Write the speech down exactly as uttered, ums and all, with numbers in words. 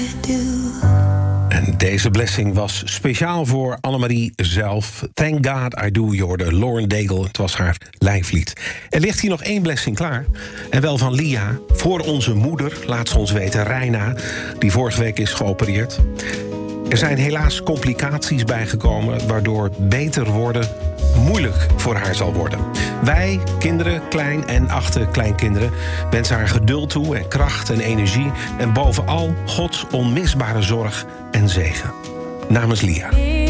En deze blessing was speciaal voor Annemarie zelf. Thank God I Do, je hoorde Lauren Daigle. Het was haar lijflied. Er ligt hier nog één blessing klaar. En wel van Lia. Voor onze moeder, laat ze ons weten, Reina, die vorige week is geopereerd. Er zijn helaas complicaties bijgekomen, waardoor beter worden moeilijk voor haar zal worden. Wij, kinderen, klein- en achterkleinkinderen, wensen haar geduld toe en kracht en energie. En bovenal Gods onmisbare zorg en zegen. Namens Lia.